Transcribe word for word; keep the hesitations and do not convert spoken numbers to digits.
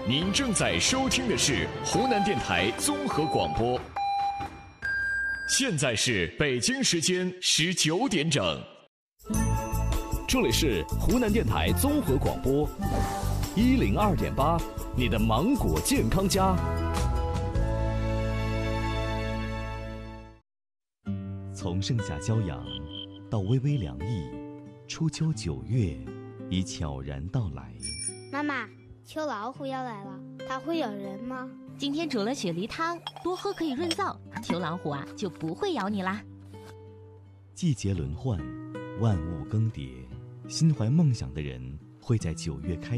您正在收听的是湖南电台综合广播。现在是北京时间十九点整。这里是湖南电台综合广播一零二点八，你的芒果健康家。 从盛夏骄阳到微微凉意，初秋九月已悄然到来。 妈妈，秋老虎要来了，它会咬人吗？ 今天煮了雪梨汤，多喝可以润燥，秋老虎啊就不会咬你啦。 季节轮换，万物更迭，心怀梦想的人会在九月开